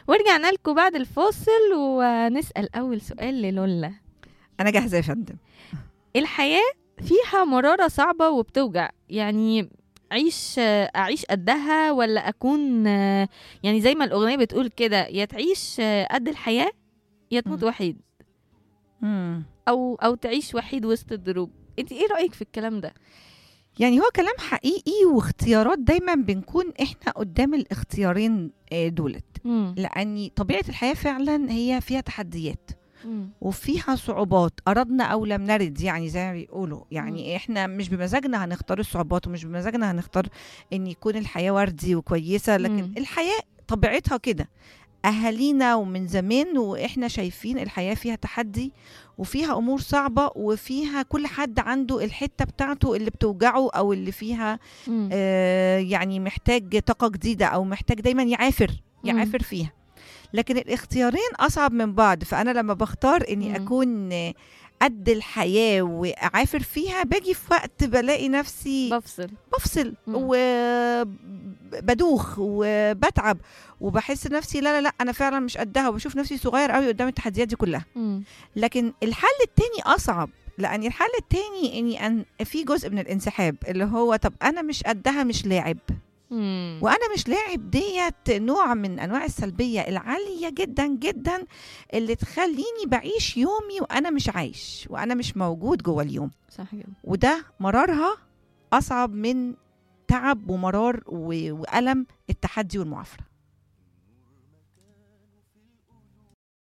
ورجعنا لكم بعد الفاصل ونسأل أول سؤال للولا. انا جاهزه يا فندم. الحياة فيها مرارة صعبة وبتوجع، يعني أعيش قدها ولا أكون يعني زي ما الأغنية بتقول كده، يا تعيش قد الحياة يا تموت مم. وحيد، مم. أو تعيش وحيد وسط الدروب. انت ايه رأيك في الكلام ده؟ يعني هو كلام حقيقي، واختيارات دايما بنكون احنا قدام الاختيارين دولت. مم. لان طبيعه الحياه فعلا هي فيها تحديات مم. وفيها صعوبات، أردنا أو لم نرد، يعني زي ما بيقولوا. مم. يعني إحنا مش بمزاجنا هنختار الصعوبات، ومش بمزاجنا هنختار إن يكون الحياة وردي وكويسة، لكن مم. الحياة طبيعتها كده. أهالينا ومن زمان وإحنا شايفين الحياة فيها تحدي وفيها أمور صعبة، وفيها كل حد عنده الحتة بتاعته اللي بتوجعه أو اللي فيها مم. يعني محتاج طاقة جديدة، أو محتاج دايما مم. يعافر فيها. لكن الاختيارين أصعب من بعض، فأنا لما بختار إني مم. أكون قد الحياة وأعافر فيها، باجي في وقت بلاقي نفسي بفصل مم. وبدوخ وبتعب، وبحس نفسي لا لا لا أنا فعلا مش قدها، وبشوف نفسي صغير قوي قدام التحديات دي كلها. مم. لكن الحل التاني أصعب، لأن الحل التاني إني في جزء من الانسحاب، اللي هو طب أنا مش قدها، مش لاعب. مم. وانا مش لاعب ديت نوع من انواع السلبيه العاليه جدا جدا، اللي تخليني بعيش يومي وانا مش عايش، وانا مش موجود جوه اليوم. صح كده. وده مرارها اصعب من تعب ومرار والم التحدي والمعافره.